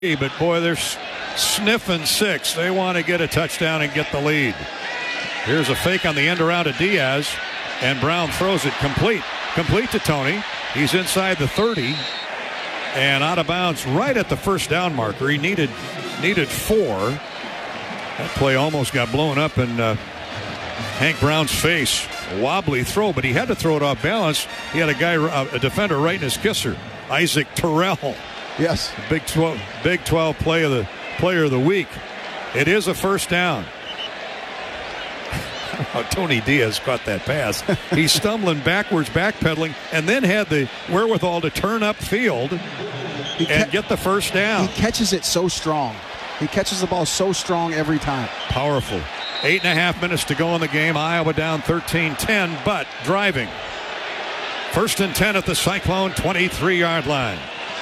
But boy, they're sniffing 6. They want to get a touchdown and get the lead. Here's a fake on the end around to Diaz, and Brown throws it complete to Tony. He's inside the 30 and out of bounds right at the first down marker. He needed 4. That play almost got blown up in Hank Brown's face. A wobbly throw, but he had to throw it off balance. He had a defender right in his kisser, Isaac Terrell. Yes, Big 12 player of the week. It is a first down. Tony Diaz caught that pass. He's stumbling backwards, backpedaling, and then had the wherewithal to turn up field and get the first down. He catches it so strong. He catches the ball so strong every time. Powerful. 8.5 minutes to go in the game. Iowa down 13-10, but driving. 1st and 10 at the Cyclone 23-yard line.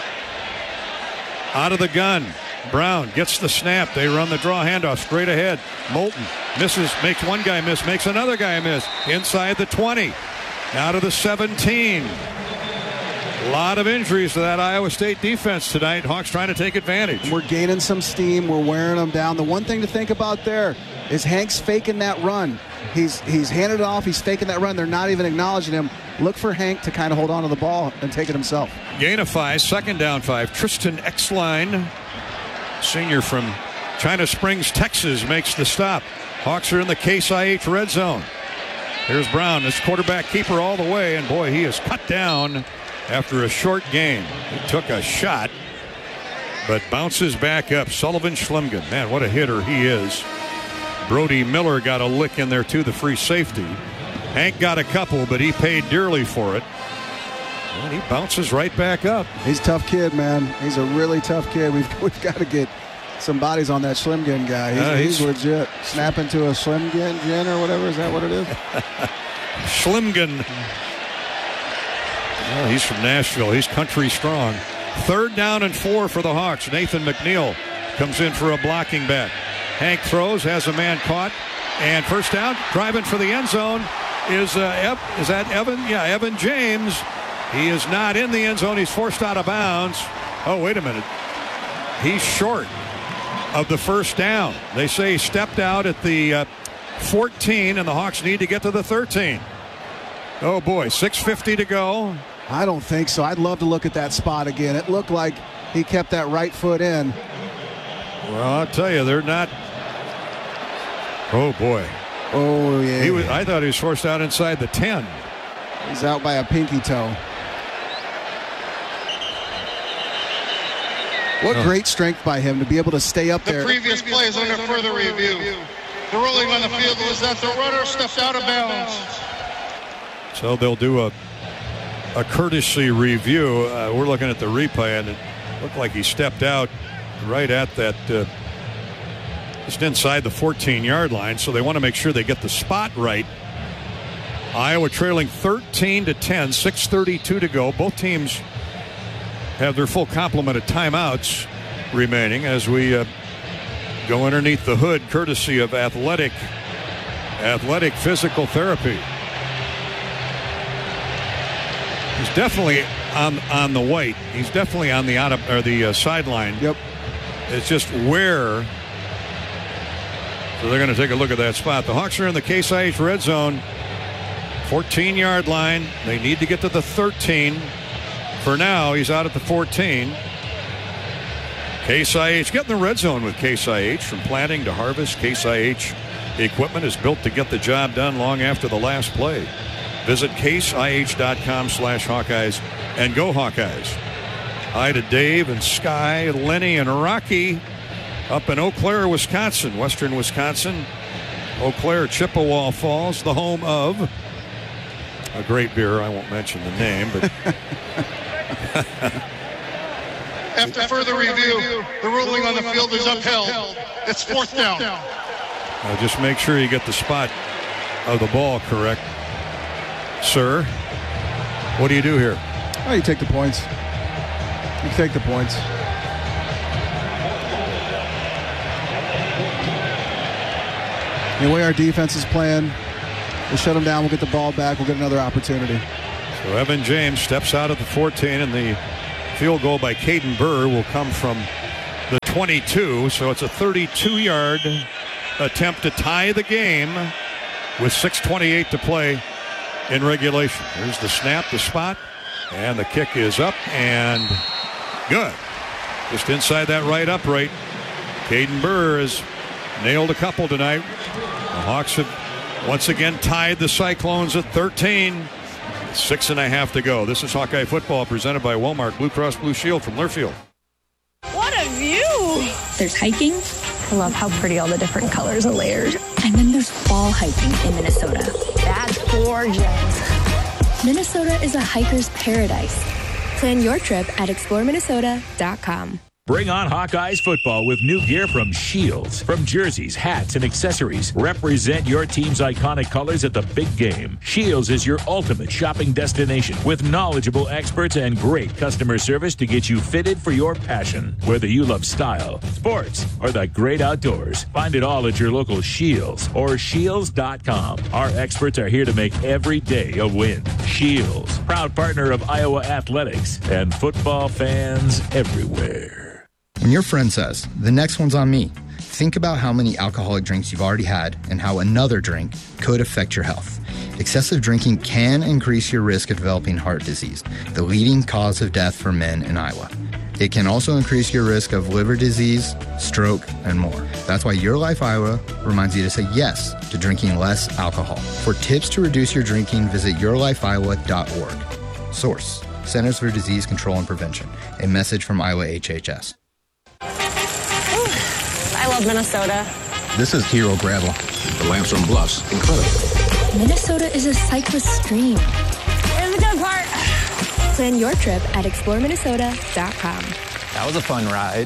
Out of the gun. Brown gets the snap. They run the draw handoff straight ahead. Moulton misses, makes one guy miss, makes another guy miss. Inside the 20. Out of the 17. A lot of injuries to that Iowa State defense tonight. Hawks trying to take advantage. We're gaining some steam. We're wearing them down. The one thing to think about there is Hank's faking that run. He's handed it off. He's faking that run. They're not even acknowledging him. Look for Hank to kind of hold on to the ball and take it himself. Gain of 5, 2nd down 5. Tristan Exline, senior from China Springs, Texas, makes the stop. Hawks are in the Case IH red zone. Here's Brown, his quarterback keeper all the way, and boy, he is cut down after a short gain. He took a shot, but bounces back up. Sullivan Schlimgen, man, what a hitter he is. Brody Miller got a lick in there too, the free safety. Hank got a couple, but he paid dearly for it. And he bounces right back up. He's a tough kid, man. He's a really tough kid. We've got to get some bodies on that Schlimgen guy. He's legit. Snap into a Schlimgen gin or whatever. Is that what it is? Schlimgen. Well, he's from Nashville. He's country strong. 3rd down and 4 for the Hawks. Nathan McNeil comes in for a blocking back. Hank throws, has a man caught, and first down. Driving for the end zone is that Evan? Yeah, Evan James. He is not in the end zone. He's forced out of bounds. Oh, wait a minute. He's short of the first down. They say he stepped out at the 14, and the Hawks need to get to the 13. Oh, boy, 6:50 to go. I don't think so. I'd love to look at that spot again. It looked like he kept that right foot in. Well, I'll tell you, they're not. Oh, boy. Oh, yeah. I thought he was forced out inside the 10. He's out by a pinky toe. What great strength by him to be able to stay up there. The previous play is under further review. The ruling on the field was that the runner stepped out of bounds. So they'll do a courtesy review. We're looking at the replay, and it looked like he stepped out right at that, just inside the 14-yard line. So they want to make sure they get the spot right. Iowa trailing 13-10, 6:32 to go. Both teams have their full complement of timeouts remaining as we go underneath the hood, courtesy of Athletic Physical Therapy. He's definitely on the white. He's definitely on the sideline. Yep. It's just where. So they're going to take a look at that spot. The Hawks are in the Case IH red zone. 14-yard line. They need to get to the 13. For now, he's out at the 14. Case IH, get in the red zone with Case IH. From planting to harvest, Case IH equipment is built to get the job done long after the last play. Visit caseih.com/Hawkeyes and go Hawkeyes. Hi to Dave and Sky, Lenny and Rocky up in Eau Claire, Wisconsin, western Wisconsin. Eau Claire, Chippewa Falls, the home of a great beer. I won't mention the name, but After further review, the ruling on the field is upheld. It's 4th down. Just make sure you get the spot of the ball correct. Sir, what do you do here? Oh, you take the points. You take the points. The way our defense is playing, we'll shut them down. We'll get the ball back. We'll get another opportunity. So Evan James steps out at the 14, and the field goal by Caden Burr will come from 22, so it's a 32-yard attempt to tie the game with 6:28 to play in regulation. Here's the snap, the spot, and the kick is up and good. Just inside that right upright. Caden Burr has nailed a couple tonight. The Hawks have once again tied the Cyclones at 13. 6.5 to go. This is Hawkeye Football presented by Walmart Blue Cross Blue Shield from Learfield. What a view! There's hiking. I love how pretty all the different colors are layered. And then there's fall hiking in Minnesota. That's gorgeous. Minnesota is a hiker's paradise. Plan your trip at exploreminnesota.com. Bring on Hawkeyes football with new gear from Shields. From jerseys, hats, and accessories, represent your team's iconic colors at the big game. Shields is your ultimate shopping destination with knowledgeable experts and great customer service to get you fitted for your passion. Whether you love style, sports, or the great outdoors, find it all at your local Shields or Shields.com. Our experts are here to make every day a win. Shields, proud partner of Iowa Athletics and football fans everywhere. When your friend says, the next one's on me, think about how many alcoholic drinks you've already had and how another drink could affect your health. Excessive drinking can increase your risk of developing heart disease, the leading cause of death for men in Iowa. It can also increase your risk of liver disease, stroke, and more. That's why Your Life Iowa reminds you to say yes to drinking less alcohol. For tips to reduce your drinking, visit yourlifeiowa.org. Source: Centers for Disease Control and Prevention. A message from Iowa HHS. I love Minnesota. This is Hero Gravel. The Lamstone Bluffs, incredible. Minnesota is a cyclist dream. Here's the good part. Plan your trip at exploreminnesota.com. That was a fun ride.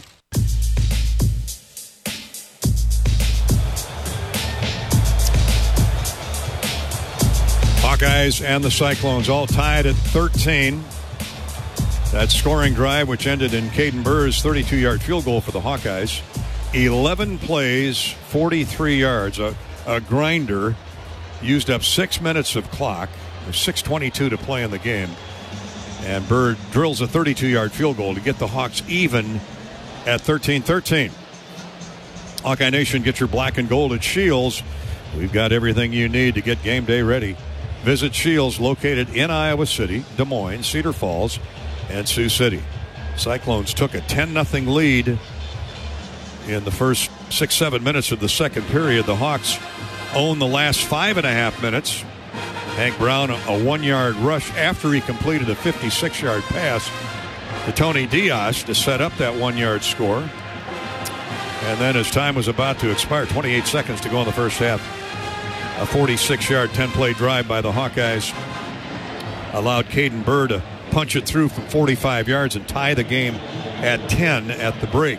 Hawkeyes and the Cyclones all tied at 13. That scoring drive, which ended in Caden Burr's 32-yard field goal for the Hawkeyes. 11 plays, 43 yards. A grinder. Used up 6 minutes of clock. There's 6:22 to play in the game. And Burr drills a 32-yard field goal to get the Hawks even at 13-13. Hawkeye Nation, get your black and gold at Shields. We've got everything you need to get game day ready. Visit Shields, located in Iowa City, Des Moines, Cedar Falls, and Sioux City. Cyclones took a 10-0 lead in the first 6-7 minutes of the second period. The Hawks own the last 5.5 minutes. Hank Brown, a 1-yard rush after he completed a 56-yard pass to Tony Diaz to set up that 1-yard score. And then as time was about to expire, 28 seconds to go in the first half, a 46-yard, 10-play drive by the Hawkeyes allowed Caden Burr to punch it through from 45 yards and tie the game at 10 at the break.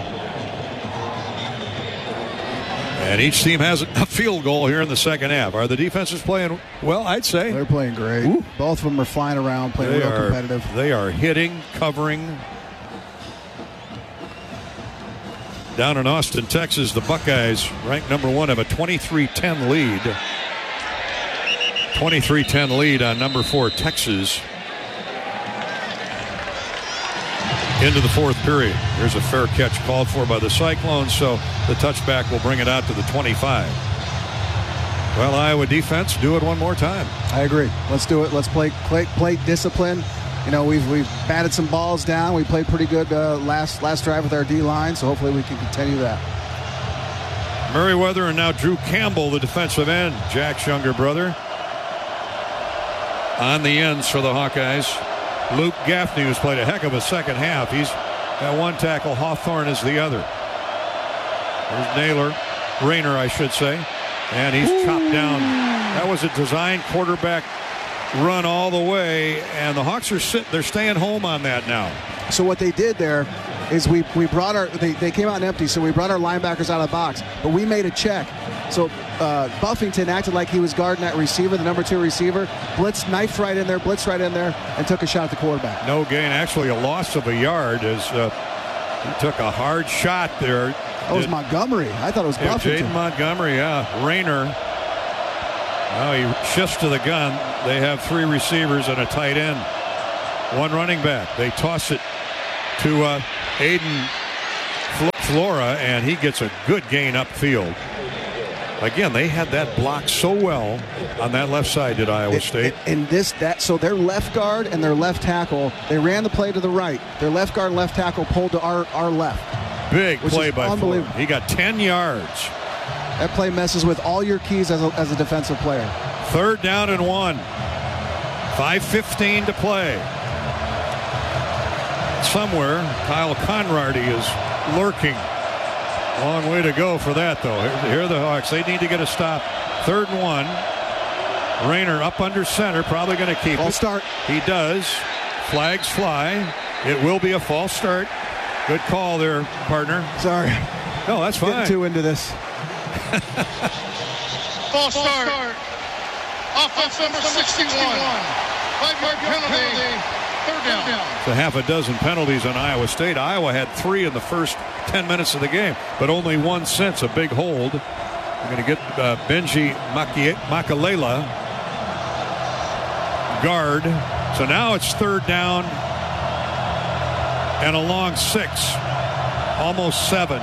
And each team has a field goal here in the second half. Are the defenses playing well? I'd say. They're playing great. Ooh. Both of them are flying around, playing real competitive. They are hitting, covering. Down in Austin, Texas, the Buckeyes, ranked number 1, have a 23-10 lead. 23-10 lead on number 4, Texas. Into the fourth period. There's a fair catch called for by the Cyclones, so the touchback will bring it out to the 25. Well, Iowa defense, do it one more time. I agree. Let's do it. Let's play discipline. You know, we've batted some balls down. We played pretty good last drive with our D-line, so hopefully we can continue that. Merriweather and now Drew Campbell, the defensive end, Jack's younger brother, on the ends for the Hawkeyes. Luke Gaffney, who's played a heck of a second half. He's got one tackle. Hawthorne is the other. There's Rayner, I should say. And he's chopped down. That was a design quarterback run all the way. And the Hawks they're staying home on that now. So what they did there is we brought they came out empty, so we brought our linebackers out of the box. But we made a check. So Buffington acted like he was guarding that receiver, the number 2 receiver. Blitzed right in there, and took a shot at the quarterback. No gain, actually a loss of a yard as he took a hard shot there. That was Montgomery. I thought it was Buffington. Jaden Montgomery, Rayner. Now he shifts to the gun. They have 3 receivers and a tight end. 1 running back. They toss it to Aiden Flora, and he gets a good gain upfield. Again, they had that block so well on that left side, did Iowa State. So their left guard and their left tackle, they ran the play to the right. Their left guard and left tackle pulled to our left. Big play by Flora. He got 10 yards. That play messes with all your keys as a defensive player. 3rd down and 1. 5:15 to play. Somewhere, Kyle Conrady is lurking. Long way to go for that, though. Here are the Hawks. They need to get a stop. 3rd and 1. Rayner up under center, probably going to keep it. False start. He does. Flags fly. It will be a false start. Good call there, partner. Sorry. No, that's fine. Getting too into this. False start. Offense number 61. 5-yard penalty. 3rd down. So half a dozen penalties on Iowa State. Iowa had 3 in the first 10 minutes of the game, but only 1 since. A big hold. We're going to get Benji Makalela, guard. So now it's 3rd down and a long 6, almost 7.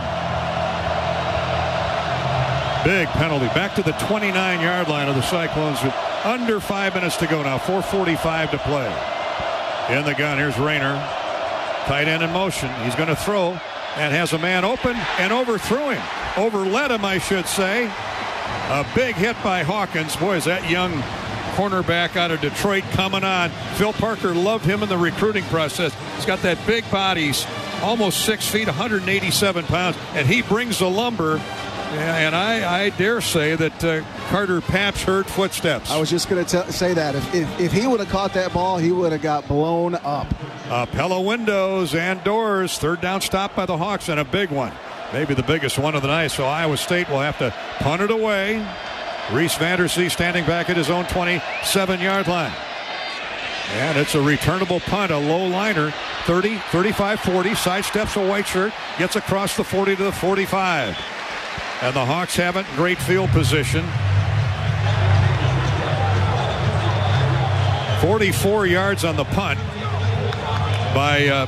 Big penalty. Back to the 29-yard line of the Cyclones with under 5 minutes to go now. 4:45 to play. In the gun, here's Rayner. Tight end in motion. He's going to throw and has a man open and overthrew him. Overled him, I should say. A big hit by Hawkins. Boy, is that young cornerback out of Detroit coming on. Phil Parker loved him in the recruiting process. He's got that big body. He's almost 6 feet, 187 pounds, and he brings the lumber. And I dare say that Carter Paps heard footsteps. I was just going to say that. If he would have caught that ball, he would have got blown up. Pella windows and doors. 3rd down stop by the Hawks, and a big one. Maybe the biggest one of the night. So Iowa State will have to punt it away. Reese Vandersea standing back at his own 27-yard line. And it's a returnable punt, a low liner. 30, 35, 40. Sidesteps a white shirt. Gets across the 40 to the 45. And the Hawks have it in great field position. 44 yards on the punt by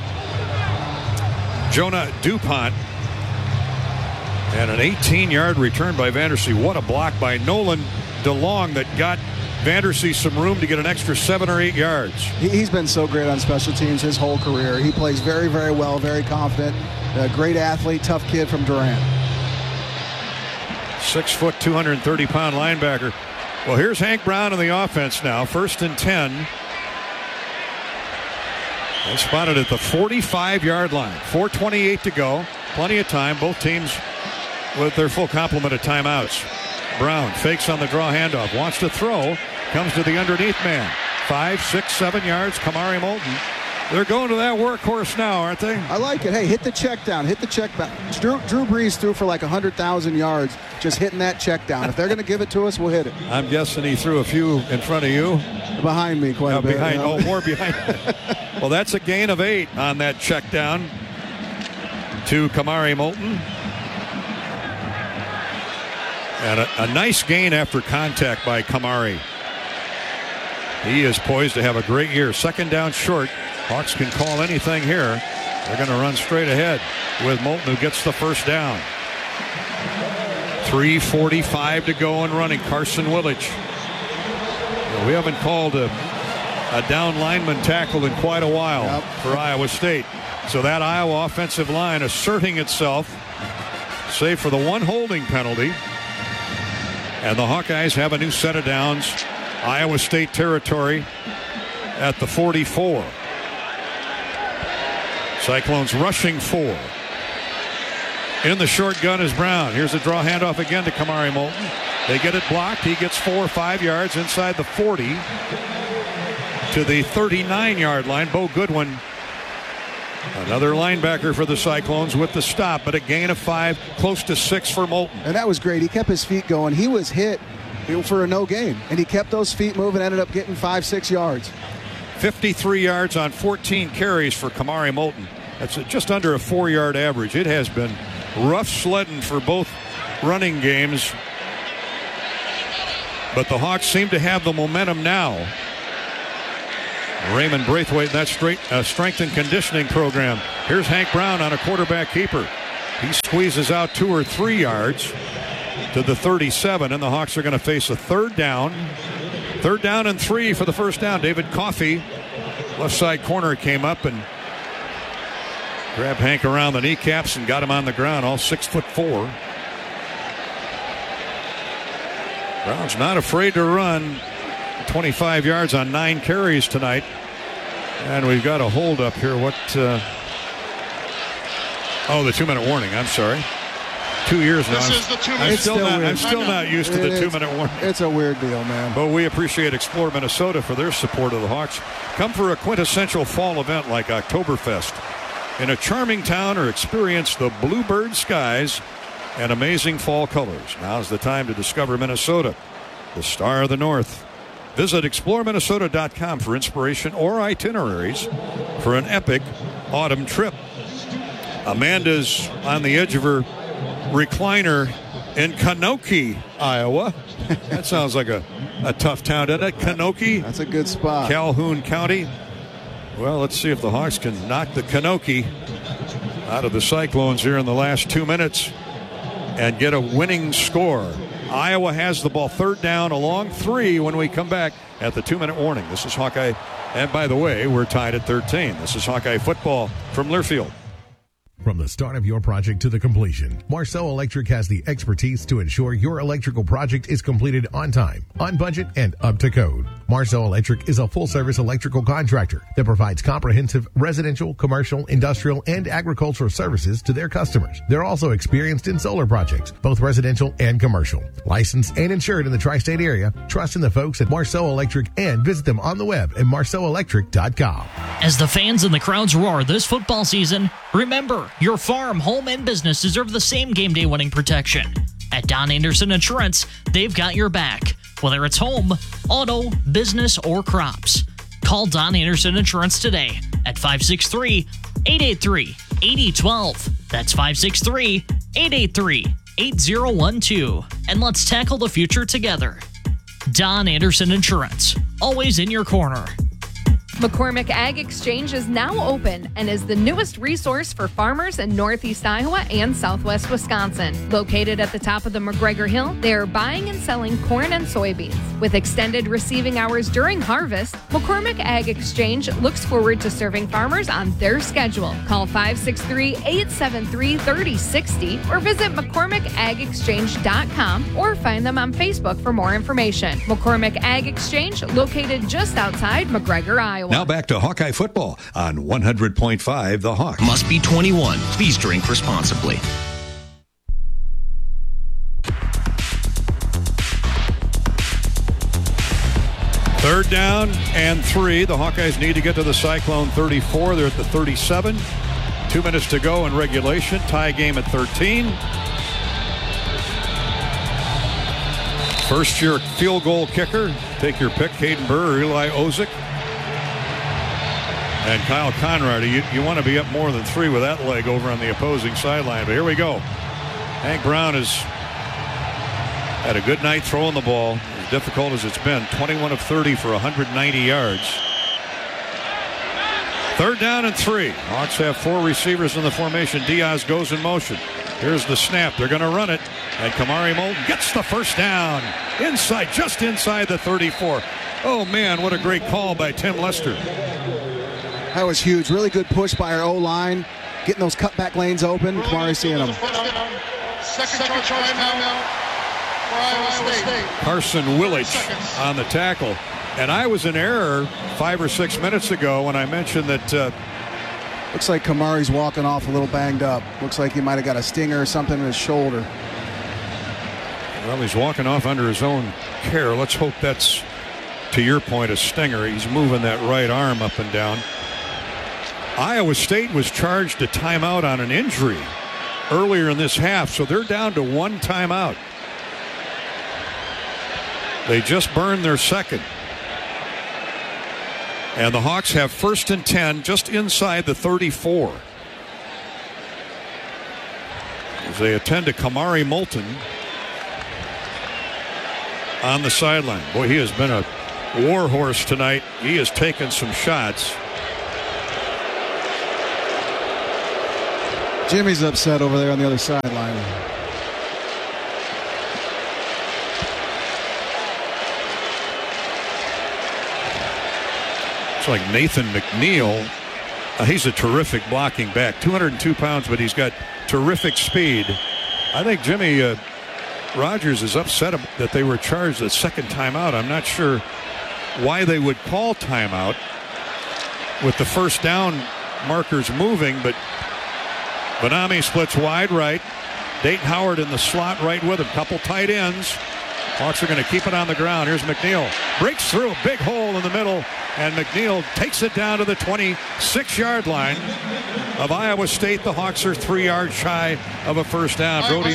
Jonah DuPont. And an 18-yard return by Vandersea. What a block by Nolan DeLong that got Vandersea some room to get an extra 7 or 8 yards. He's been so great on special teams his whole career. He plays very, very well, very confident. A great athlete, tough kid from Durant. 6 foot, 230-pound linebacker. Well, here's Hank Brown in the offense now. 1st and 10. They spotted at the 45-yard line. 4:28 to go. Plenty of time. Both teams with their full complement of timeouts. Brown fakes on the draw handoff. Wants to throw. Comes to the underneath man. 5, 6, 7 yards. Kamari Moulton. They're going to that workhorse now, aren't they? I like it. Hey, hit the check down. Hit the check down. Drew Brees threw for like 100,000 yards just hitting that check down. If they're going to give it to us, we'll hit it. I'm guessing he threw a few in front of you. Behind me quite a bit. Behind, you know? Oh, more behind. Well, that's a gain of 8 on that check down to Kamari Moulton. And a nice gain after contact by Kamari. He is poised to have a great year. 2nd down short. Hawks can call anything here. They're going to run straight ahead with Moulton, who gets the 1st down. 3:45 to go and running. Carson Willich. We haven't called a down lineman tackle in quite a while for Iowa State. So that Iowa offensive line asserting itself, save for the 1 holding penalty. And the Hawkeyes have a new set of downs. Iowa State territory at the 44. Cyclones rushing 4. In the short gun is Brown. Here's a draw handoff again to Kamari Moulton. They get it blocked. He gets 4 or 5 yards inside the 40 to the 39-yard line. Bo Goodwin, another linebacker for the Cyclones with the stop, but a gain of 5, close to 6 for Moulton. And that was great. He kept his feet going. He was hit for a no gain, and he kept those feet moving, ended up getting 5-6 yards. 53 yards on 14 carries for Kamari Moulton. That's just under a 4-yard average. It has been rough sledding for both running games, but the Hawks seem to have the momentum now. Raymond Braithwaite, that strength and conditioning program. Here's Hank Brown on a quarterback keeper. He squeezes out 2 or 3 yards to the 37, and the Hawks are going to face a third down. 3rd down and 3 for the first down. David Coffey, left side corner, came up and grabbed Hank around the kneecaps and got him on the ground, all 6'4". Brown's not afraid to run. 25 yards on 9 carries tonight. And we've got a hold up here. What? The 2-minute warning. I'm sorry. 2 years now. This is the 2-minute. I'm still not used to the 2-minute warning. It's a weird deal, man. But we appreciate Explore Minnesota for their support of the Hawks. Come for a quintessential fall event like Oktoberfest in a charming town, or experience the bluebird skies and amazing fall colors. Now's the time to discover Minnesota, the star of the North. Visit exploreminnesota.com for inspiration or itineraries for an epic autumn trip. Amanda's on the edge of her recliner in Kanoke, Iowa. That sounds like a tough town, doesn't it? Kanoke? That's a good spot. Calhoun County. Well, let's see if the Hawks can knock the Kanoke out of the Cyclones here in the last 2 minutes and get a winning score. Iowa has the ball, 3rd down, along 3 when we come back at the 2-minute warning. This is Hawkeye. And by the way, we're tied at 13. This is Hawkeye football from Learfield. From the start of your project to the completion, Marceau Electric has the expertise to ensure your electrical project is completed on time, on budget, and up to code. Marceau Electric is a full-service electrical contractor that provides comprehensive residential, commercial, industrial, and agricultural services to their customers. They're also experienced in solar projects, both residential and commercial. Licensed and insured in the tri-state area, trust in the folks at Marceau Electric and visit them on the web at marceauelectric.com. As the fans and the crowds roar this football season, remember, your farm, home, and business deserve the same game day winning protection. At Don Anderson Insurance, they've got your back. Whether it's home, auto, business, or crops. Call Don Anderson Insurance today at 563-883-8012. That's 563-883-8012. And let's tackle the future together. Don Anderson Insurance, always in your corner. McCormick Ag Exchange is now open and is the newest resource for farmers in Northeast Iowa and Southwest Wisconsin. Located at the top of the McGregor Hill, they are buying and selling corn and soybeans. With extended receiving hours during harvest, McCormick Ag Exchange looks forward to serving farmers on their schedule. Call 563-873-3060 or visit McCormickAgExchange.com or find them on Facebook for more information. McCormick Ag Exchange, located just outside McGregor, Iowa. Now back to Hawkeye football on 100.5 The Hawk. Must be 21. Please drink responsibly. Third down and 3. The Hawkeyes need to get to the Cyclone 34. They're at the 37. 2 minutes to go in regulation. Tie game at 13. First-year field goal kicker. Take your pick, Caden Burr or Eli Ozick. And Kyle Conrad, you want to be up more than 3 with that leg over on the opposing sideline. But here we go. Hank Brown has had a good night throwing the ball, as difficult as it's been. 21 of 30 for 190 yards. Third down and 3. Hawks have 4 receivers in the formation. Diaz goes in motion. Here's the snap. They're going to run it. And Kamari Moulton gets the first down. Inside, just inside the 34. Oh, man, what a great call by Tim Lester. That was huge. Really good push by our O-line. Getting those cutback lanes open. Kamari seeing them. Second timeout for Iowa State. Carson Willich on the tackle. And I was in error 5 or 6 minutes ago when I mentioned that. Looks like Kamari's walking off a little banged up. Looks like he might have got a stinger or something in his shoulder. Well, he's walking off under his own care. Let's hope that's, to your point, a stinger. He's moving that right arm up and down. Iowa State was charged a timeout on an injury earlier in this half, so they're down to 1 timeout. They just burned their second. And the Hawks have 1st and 10 just inside the 34. As they attend to Kamari Moulton on the sideline. Boy, he has been a war horse tonight. He has taken some shots. Jimmy's upset over there on the other sideline. It's like Nathan McNeil. He's a terrific blocking back. 202 pounds, but he's got terrific speed. I think Jimmy Rogers is upset that they were charged a second timeout. I'm not sure why they would call timeout with the first down markers moving, but Benami splits wide right. Dayton Howard in the slot right with him. Couple tight ends. Hawks are going to keep it on the ground. Here's McNeil. Breaks through a big hole in the middle, and McNeil takes it down to the 26-yard line of Iowa State. The Hawks are 3 yards shy of a first down. Brody.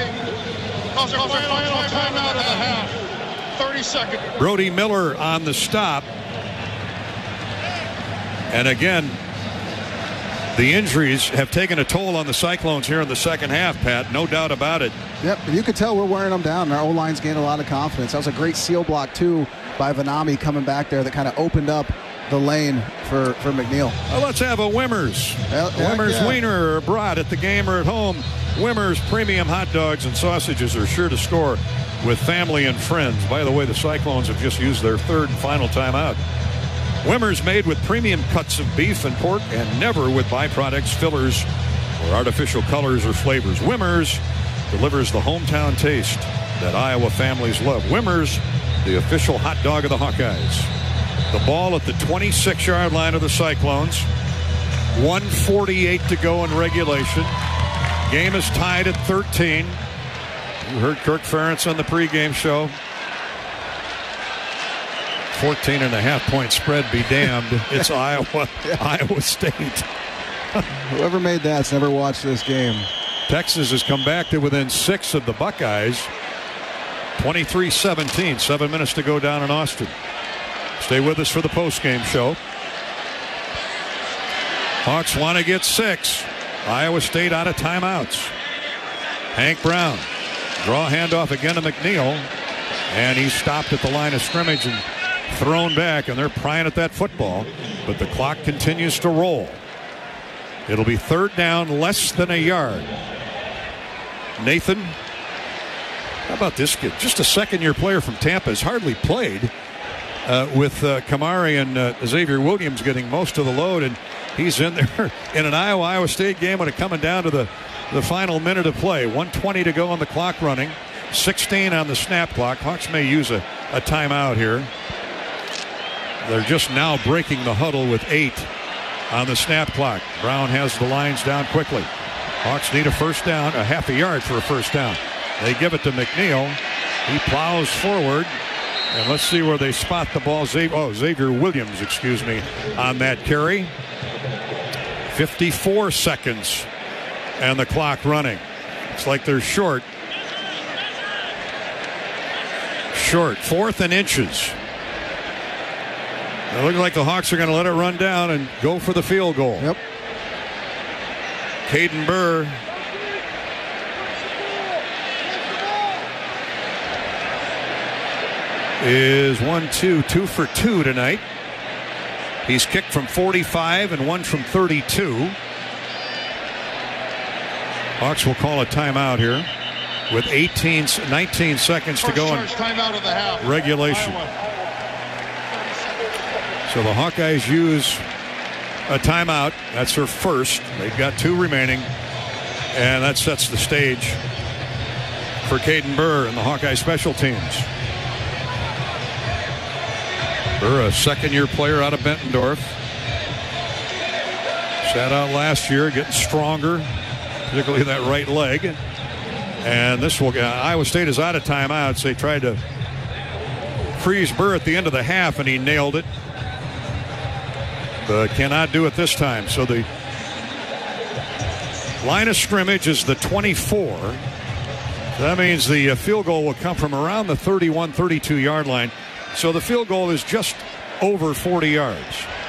Timeout of the half. 30 seconds. Brody Miller on the stop. And again, the injuries have taken a toll on the Cyclones here in the second half, Pat. No doubt about it. Yep, you could tell we're wearing them down. Our O-line's gained a lot of confidence. That was a great seal block, too, by Benami coming back there that kind of opened up the lane for McNeil. Well, let's have a Wimmers. Wimmers Wiener or brat at the game or at home. Wimmers premium hot dogs and sausages are sure to score with family and friends. By the way, the Cyclones have just used their third and final timeout. Wimmers made with premium cuts of beef and pork and never with byproducts, fillers, or artificial colors or flavors. Wimmers delivers the hometown taste that Iowa families love. Wimmers, the official hot dog of the Hawkeyes. The ball at the 26-yard line of the Cyclones. 1:48 to go in regulation. Game is tied at 13. You heard Kirk Ferentz on the pregame show. 14.5-point spread be damned. It's Iowa State. Whoever made that's never watched this game. Texas has come back to within 6 of the Buckeyes. 23-17. 7 minutes to go down in Austin. Stay with us for the postgame show. Hawks want to get 6. Iowa State out of timeouts. Hank Brown. Draw handoff again to McNeil. And he's stopped at the line of scrimmage and thrown back, and they're prying at that football, but the clock continues to roll. It'll be third down, less than a yard. Nathan, how about this kid? Just a second-year player from Tampa, has hardly played with Kamari and Xavier Williams getting most of the load, and he's in there in an Iowa State game when it's coming down to the final minute of play. 1:20 to go on the clock running. 16 on the snap clock. Hawks may use a timeout here. They're just now breaking the huddle with 8 on the snap clock. Brown has the lines down quickly. Hawks need a first down, a half a yard for a first down. They give it to McNeil. He plows forward. And let's see where they spot the ball. Xavier Williams, on that carry. 54 seconds and the clock running. It's like they're short. 4th and inches. It looks like the Hawks are going to let it run down and go for the field goal. Yep. Caden Burr is 2 for 2 tonight. He's kicked from 45 and 1 from 32. Hawks will call a timeout here with 19 seconds to go in regulation. So the Hawkeyes use a timeout. That's her first. They've got 2 remaining. And that sets the stage for Caden Burr and the Hawkeye special teams. Burr, a second-year player out of Bettendorf. Sat out last year, getting stronger, particularly that right leg. And this will Iowa State is out of timeouts. They tried to freeze Burr at the end of the half, and he nailed it. But cannot do it this time. So the line of scrimmage is the 24. That means the field goal will come from around the 31, 32-yard line. So the field goal is just over 40 yards.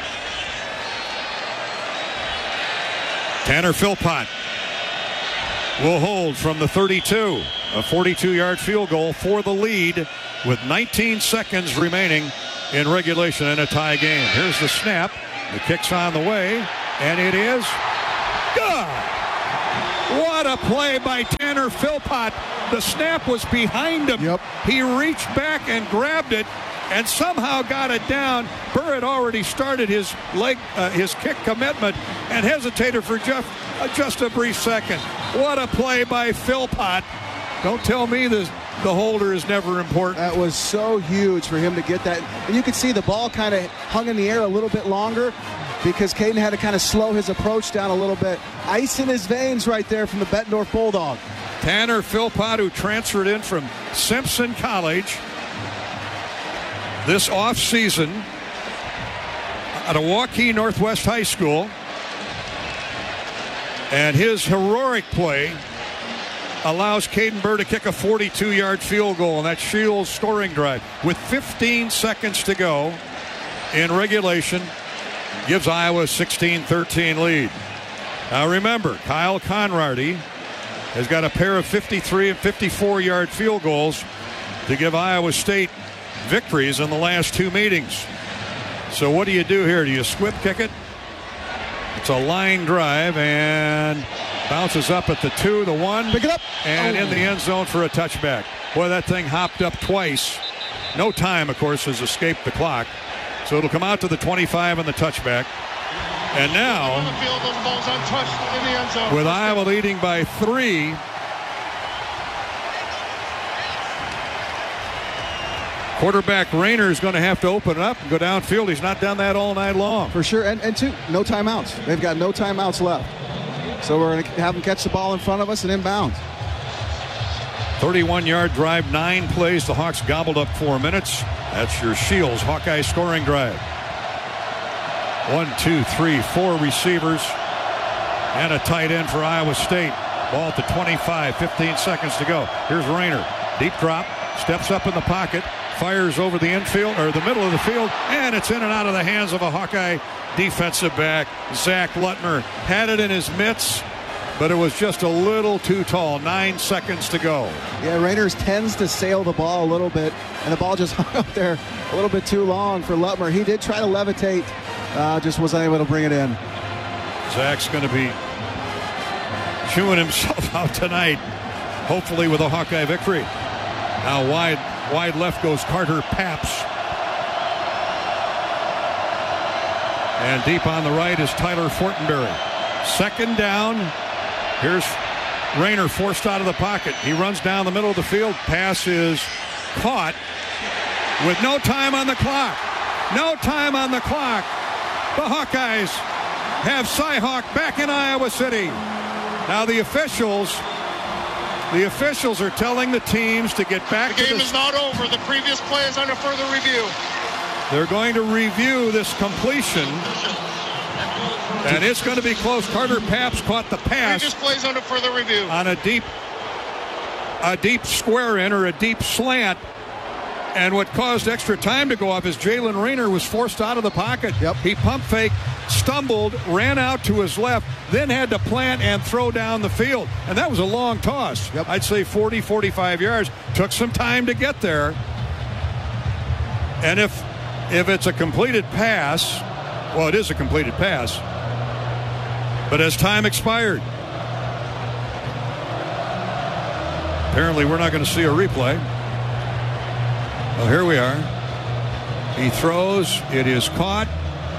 Tanner Philpott will hold from the 32. A 42-yard field goal for the lead with 19 seconds remaining in regulation in a tie game. Here's the snap. The kick's on the way, and it is good. What a play by Tanner Philpott. The snap was behind him. Yep. He reached back and grabbed it and somehow got it down. Burr had already started his kick commitment and hesitated for just a brief second. What a play by Philpott. Don't tell me the holder is never important. That was so huge for him to get that. And you could see the ball kind of hung in the air a little bit longer because Caden had to kind of slow his approach down a little bit. Ice in his veins right there from the Bettendorf Bulldog. Tanner Philpott, who transferred in from Simpson College this offseason at a Waukee Northwest High School. And his heroic play allows Caden Burr to kick a 42-yard field goal, and that Shields scoring drive with 15 seconds to go in regulation gives Iowa a 16-13 lead. Now remember, Kyle Conrady has got a pair of 53 and 54-yard field goals to give Iowa State victories in the last two meetings. So what do you do here? Do you squib kick it? It's a line drive and bounces up at the 2, the 1. Pick it up. And in the end zone for a touchback. Boy, that thing hopped up twice. No time, of course, has escaped the clock. So it'll come out to the 25 and the touchback. And now, On the field, those balls untouched in the end zone. with Iowa leading by 3, quarterback Rayner is going to have to open it up and go downfield. He's not done that all night long. For sure. And two, no timeouts. They've got no timeouts left. So we're going to have them catch the ball in front of us and inbound. 31-yard drive, 9 plays. The Hawks gobbled up 4 minutes. That's your Shields Hawkeye scoring drive. 1, 2, 3, 4 receivers and a tight end for Iowa State. Ball at the 25, 15 seconds to go. Here's Rayner. Deep drop, steps up in the pocket, fires over the infield or the middle of the field, and it's in and out of the hands of a Hawkeye defensive back. Zach Lutmer had it in his mitts, but it was just a little too tall. 9 seconds to go. Yeah, Rayner tends to sail the ball a little bit, and the ball just hung up there a little bit too long for Lutmer. He did try to levitate, just wasn't able to bring it in. Zach's going to be chewing himself out tonight, hopefully with a Hawkeye victory. Now wide left goes Carter Paps. And deep on the right is Tyler Fortenberry. Second down. Here's Rayner forced out of the pocket. He runs down the middle of the field. Pass is caught with no time on the clock. No time on the clock. The Hawkeyes have Cy-Hawk back in Iowa City. Now the officials are telling the teams to get back to the game is not over. The previous play is under further review. They're going to review this completion, and it's going to be close. Carter Paps caught the pass. Previous plays under further review. On a deep square in or a deep slant. And what caused extra time to go off is Jalen Rayner was forced out of the pocket. Yep. He pump faked, stumbled, ran out to his left, then had to plant and throw down the field. And that was a long toss. Yep. I'd say 40, 45 yards. Took some time to get there. And if it's a completed pass, well, it is a completed pass, but as time expired, apparently we're not going to see a replay. Well, here we are. He throws. It is caught.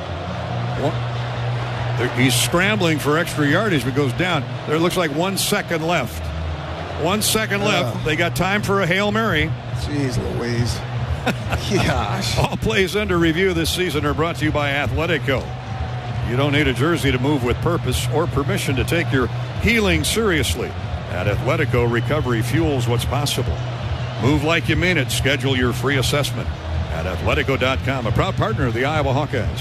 He's scrambling for extra yardage, but goes down. There looks like 1 second left. 1 second left. They got time for a Hail Mary. Jeez Louise. Gosh. All plays under review this season are brought to you by Athletico. You don't need a jersey to move with purpose or permission to take your healing seriously. At Athletico, recovery fuels what's possible. Move like you mean it. Schedule your free assessment at Athletico.com, a proud partner of the Iowa Hawkeyes.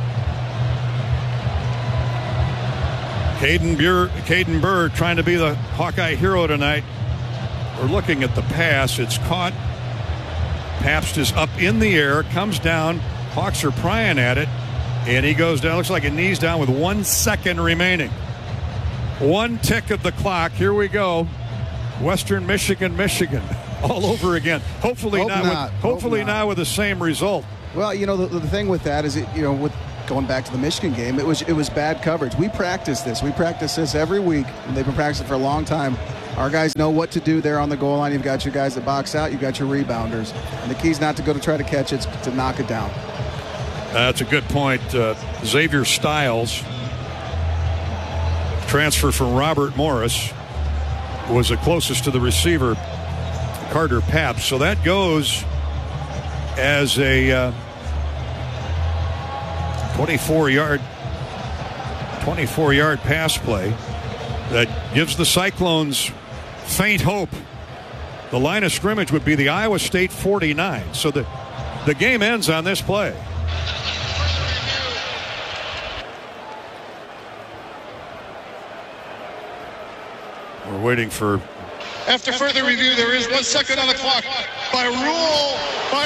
Caden Burr trying to be the Hawkeye hero tonight. We're looking at the pass. It's caught. Pabst is up in the air, comes down. Hawks are prying at it, and he goes down. Looks like a knees down with 1 second remaining. 1 tick of the clock. Here we go. Western Michigan. All over again. Hopefully not with the same result. Well, the thing with that is, with going back to the Michigan game, it was bad coverage. We practice this. We practice this every week, and they've been practicing for a long time. Our guys know what to do there on the goal line. You've got your guys that box out. You've got your rebounders. And the key is not to go to try to catch it, it's to knock it down. That's a good point. Xavier Stiles, transfer from Robert Morris, was the closest to the receiver, Carter Papp. So that goes as a 24-yard pass play that gives the Cyclones faint hope. The line of scrimmage would be the Iowa State 49. So the game ends on this play. We're waiting for... After further review, there is 1 second on the clock. By rule,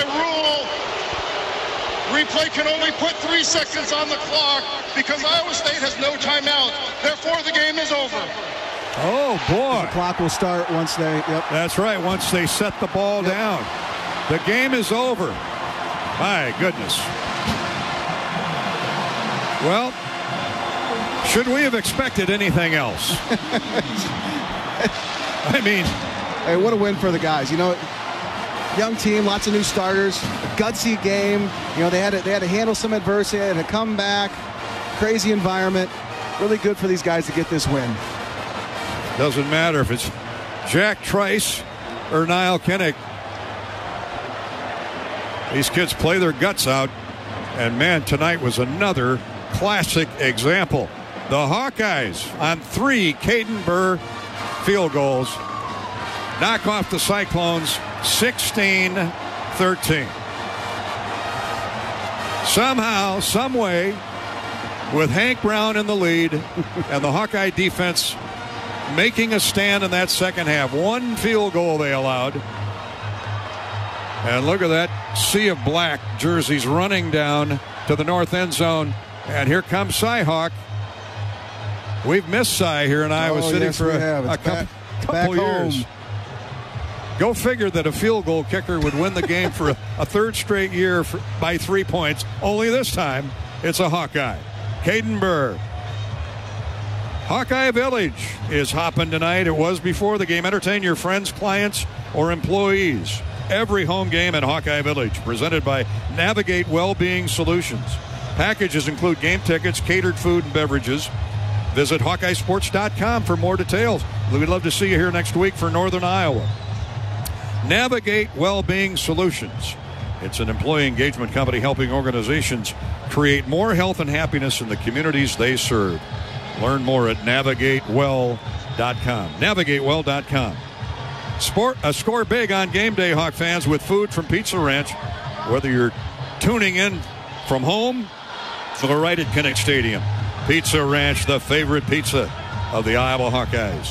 replay can only put 3 seconds on the clock because Iowa State has no timeout. Therefore, the game is over. Oh, boy. The clock will start once they... Yep. That's right, once they set the ball down. The game is over. My goodness. Well, should we have expected anything else? I mean... Hey, what a win for the guys. You know, young team, lots of new starters, a gutsy game. You know, they had to handle some adversity, they had to come back. Crazy environment. Really good for these guys to get this win. Doesn't matter if it's Jack Trice or Niall Kinnick. These kids play their guts out. And, man, tonight was another classic example. The Hawkeyes on 3 Caden Burr field goals knock off the Cyclones 16-13. Somehow, some way, with Hank Brown in the lead and the Hawkeye defense making a stand in that second half. 1 field goal they allowed. And look at that sea of black jerseys running down to the north end zone. And here comes Cyhawk. We've missed Cy here in Iowa City for a couple years. Go figure that a field goal kicker would win the game for a third straight year by 3 points. Only this time, it's a Hawkeye. Caden Burr. Hawkeye Village is hopping tonight. It was before the game. Entertain your friends, clients, or employees. Every home game at Hawkeye Village, presented by Navigate Wellbeing Solutions. Packages include game tickets, catered food, and beverages. Visit HawkeyeSports.com for more details. We'd love to see you here next week for Northern Iowa. Navigate Wellbeing Solutions. It's an employee engagement company helping organizations create more health and happiness in the communities they serve. Learn more at NavigateWell.com. NavigateWell.com. Score big on game day, Hawk fans, with food from Pizza Ranch. Whether you're tuning in from home or right at Kinnick Stadium. Pizza Ranch, the favorite pizza of the Iowa Hawkeyes.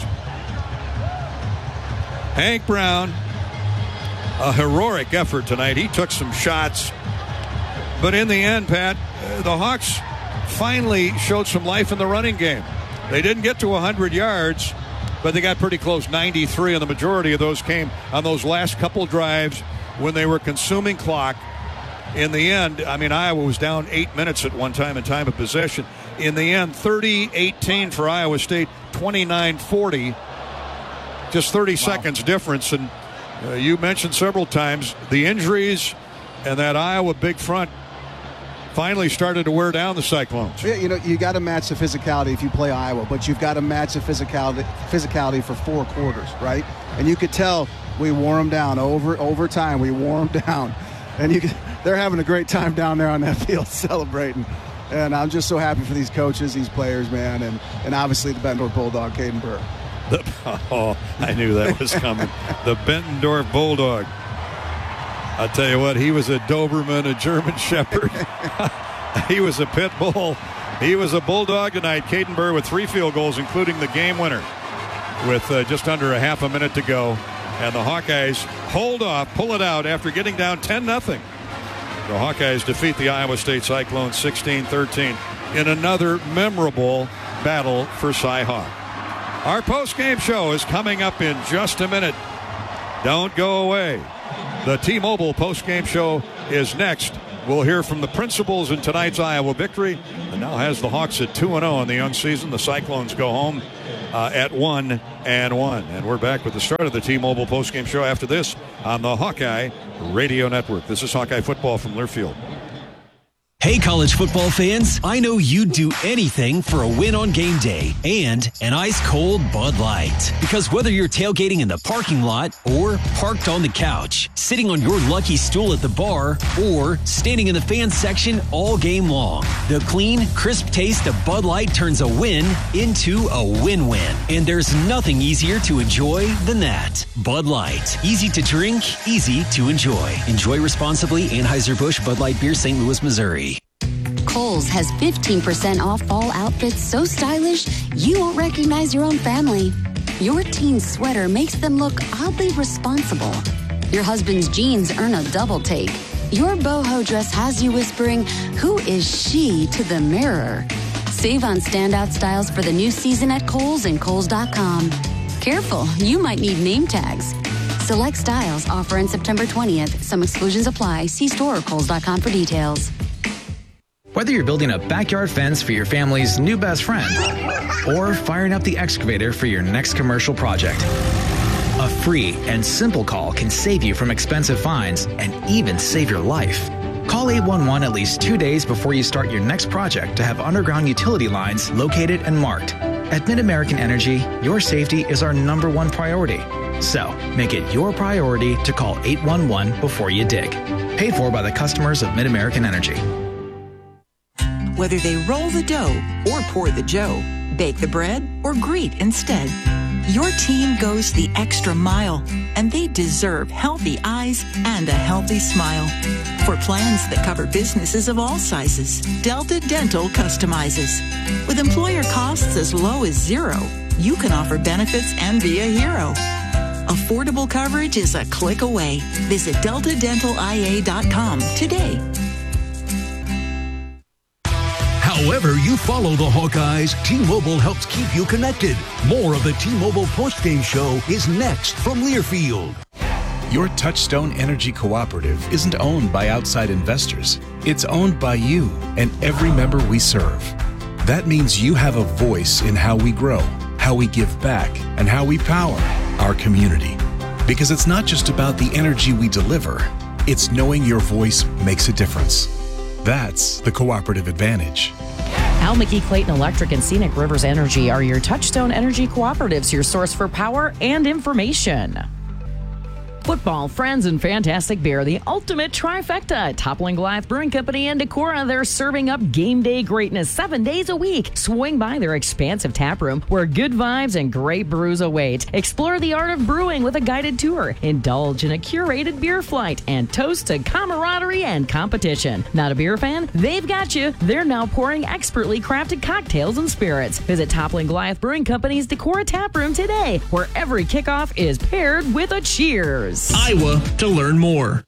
Hank Brown, a heroic effort tonight. He took some shots. But in the end, Pat, the Hawks finally showed some life in the running game. They didn't get to 100 yards, but they got pretty close, 93, and the majority of those came on those last couple drives when they were consuming clock. In the end, I mean, Iowa was down 8 minutes at one time in time of possession. In the end, 30-18 for Iowa State, 29-40. Just 30 seconds difference. And you mentioned several times the injuries and that Iowa big front finally started to wear down the Cyclones. Yeah, you know, you got to match the physicality if you play Iowa, but you've got to match the physicality for 4 quarters, right? And you could tell we wore them down over time. We wore them down. And they're having a great time down there on that field celebrating. And I'm just so happy for these coaches, these players, man, and obviously the Bettendorf Bulldog, Caden Burr. I knew that was coming. The Bettendorf Bulldog. I'll tell you what, he was a Doberman, a German Shepherd. He was a pit bull. He was a Bulldog tonight. Caden Burr with 3 field goals, including the game winner, with just under a half a minute to go. And the Hawkeyes hold off, pull it out after getting down 10-0. The Hawkeyes defeat the Iowa State Cyclones 16-13 in another memorable battle for Cyhawk. Our post-game show is coming up in just a minute. Don't go away. The T-Mobile post-game show is next we'll hear from the principals in tonight's Iowa victory, and now has the Hawks at 2-0 in the young season. The Cyclones go home at 1-1. And we're back with the start of the T-Mobile postgame show after this on the Hawkeye Radio Network. This is Hawkeye Football from Learfield. Hey, college football fans, I know you'd do anything for a win on game day and an ice-cold Bud Light. Because whether you're tailgating in the parking lot or parked on the couch, sitting on your lucky stool at the bar, or standing in the fan section all game long, the clean, crisp taste of Bud Light turns a win into a win-win. And there's nothing easier to enjoy than that. Bud Light. Easy to drink, easy to enjoy. Enjoy responsibly. Anheuser-Busch Bud Light Beer, St. Louis, Missouri. Kohl's has 15% off fall outfits so stylish you won't recognize your own family. Your teen's sweater makes them look oddly responsible. Your husband's jeans earn a double take. Your boho dress has you whispering, "Who is she?" to the mirror. Save on standout styles for the new season at Kohl's and Kohl's.com. Careful, you might need name tags. Select styles offer on September 20th. Some exclusions apply. See store or Kohl's.com for details. Whether you're building a backyard fence for your family's new best friend or firing up the excavator for your next commercial project, a free and simple call can save you from expensive fines and even save your life. Call 811 at least 2 days before you start your next project to have underground utility lines located and marked. At Mid-American Energy, your safety is our #1 priority. So, make it your priority to call 811 before you dig. Paid for by the customers of Mid-American Energy. Whether they roll the dough or pour the joe, bake the bread or greet instead, your team goes the extra mile, and they deserve healthy eyes and a healthy smile. For plans that cover businesses of all sizes, Delta Dental customizes. With employer costs as low as $0, you can offer benefits and be a hero. Affordable coverage is a click away. Visit deltadentalia.com today. However you follow the Hawkeyes, T-Mobile helps keep you connected. More of the T-Mobile postgame show is next from Learfield. Your Touchstone Energy Cooperative isn't owned by outside investors. It's owned by you and every member we serve. That means you have a voice in how we grow, how we give back, and how we power our community. Because it's not just about the energy we deliver, it's knowing your voice makes a difference. That's the cooperative advantage. Al McKee Clayton Electric and Scenic Rivers Energy are your Touchstone Energy Cooperatives, your source for power and information. Football, friends, and fantastic beer, the ultimate trifecta. Toppling Goliath Brewing Company and Decorah, they're serving up game day greatness 7 days a week. Swing by their expansive tap room where good vibes and great brews await. Explore the art of brewing with a guided tour. Indulge in a curated beer flight and toast to camaraderie and competition. Not a beer fan? They've got you. They're now pouring expertly crafted cocktails and spirits. Visit Toppling Goliath Brewing Company's Decorah tap room today, where every kickoff is paired with a cheers. Iowa to learn more.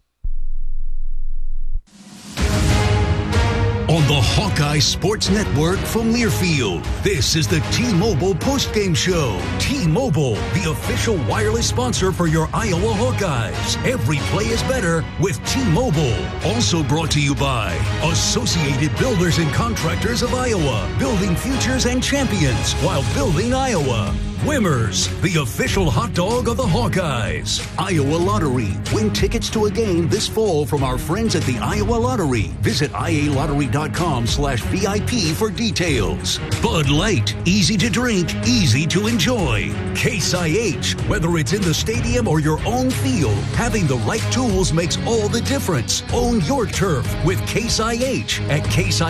On the Hawkeye Sports Network from Learfield, this is the T-Mobile postgame show. T-Mobile, the official wireless sponsor for your Iowa Hawkeyes. Every play is better with T-Mobile. Also brought to you by Associated Builders and Contractors of Iowa, building futures and champions while building Iowa. Wimmers, the official hot dog of the Hawkeyes. Iowa Lottery. Win tickets to a game this fall from our friends at the Iowa Lottery. Visit ialottery.com/VIP for details. Bud Light. Easy to drink, easy to enjoy. Case IH. Whether it's in the stadium or your own field, having the right tools makes all the difference. Own your turf with Case IH at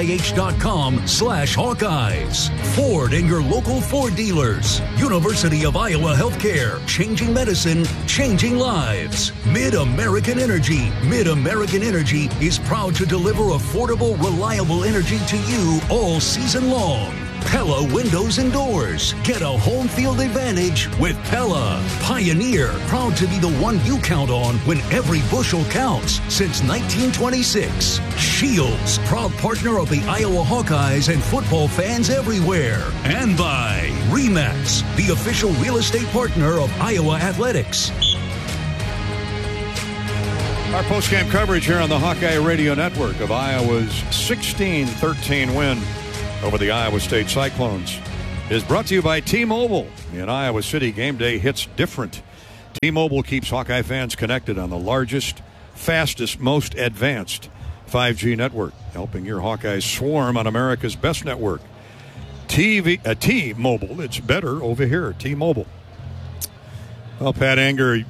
caseih.com/Hawkeyes. Ford and your local Ford dealers. University of Iowa Healthcare, changing medicine, changing lives. Mid-American Energy. Mid-American Energy is proud to deliver affordable, reliable energy to you all season long. Pella Windows and Doors. Get a home field advantage with Pella. Pioneer, proud to be the one you count on when every bushel counts since 1926. Shields, proud partner of the Iowa Hawkeyes and football fans everywhere. And by RE/MAX, the official real estate partner of Iowa Athletics. Our post-game coverage here on the Hawkeye Radio Network of Iowa's 16-13 win over the Iowa State Cyclones is brought to you by T-Mobile. In Iowa City, game day hits different. T-Mobile keeps Hawkeye fans connected on the largest, fastest, most advanced 5G network, helping your Hawkeyes swarm on America's best network. T-Mobile, it's better over here. T-Mobile. Well, Pat Anger,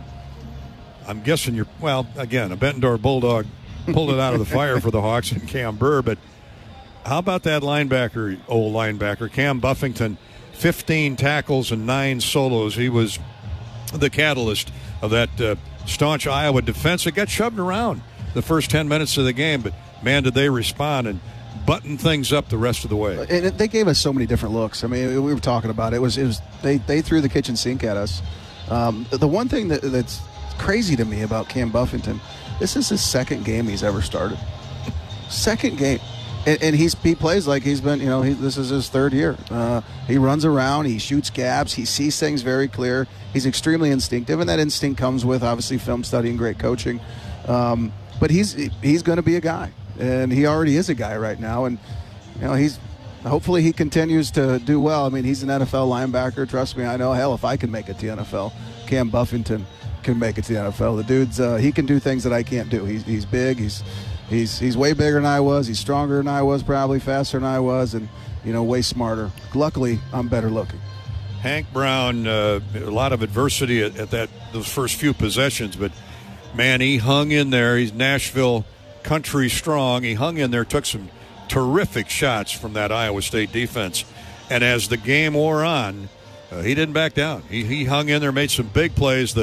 I'm guessing a Bettendorf Bulldog pulled it out of the fire for the Hawks and Cam Burr, but how about that old linebacker, Cam Buffington, 15 tackles and 9 solos. He was the catalyst of that staunch Iowa defense. It got shoved around the first 10 minutes of the game, but man, did they respond and button things up the rest of the way. And they gave us so many different looks. I mean, we were talking about it. They threw the kitchen sink at us. The one thing that's crazy to me about Cam Buffington, this is his second game he's ever started. Second game. And he plays like he's been, this is his third year. He runs around, he shoots gaps, he sees things very clear. He's extremely instinctive, and that instinct comes with, obviously, film study and great coaching. But he's going to be a guy, and he already is a guy right now. And, hopefully he continues to do well. I mean, he's an NFL linebacker. Trust me, I know. Hell, if I can make it to the NFL, Cam Buffington can make it to the NFL. The dude's, he can do things that I can't do. He's big. He's way bigger than I was. He's stronger than I was, probably faster than I was, and, way smarter. Luckily, I'm better looking. Hank Brown, a lot of adversity at those first few possessions, but, man, he hung in there. He's Nashville country strong. He hung in there, took some terrific shots from that Iowa State defense. And as the game wore on, he didn't back down. He hung in there, made some big plays.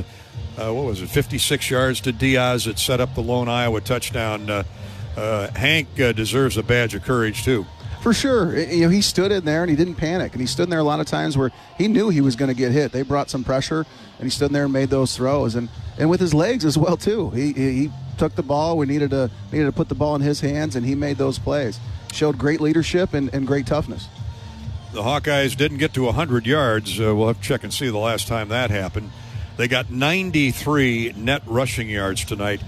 56 yards to Diaz that set up the lone Iowa touchdown. Hank deserves a badge of courage, too. For sure. He stood in there and he didn't panic. And he stood in there a lot of times where he knew he was going to get hit. They brought some pressure, and he stood in there and made those throws. And with his legs as well, too. He took the ball. We needed to put the ball in his hands, and he made those plays. Showed great leadership and great toughness. The Hawkeyes didn't get to 100 yards. We'll have to check and see the last time that happened. They got 93 net rushing yards tonight,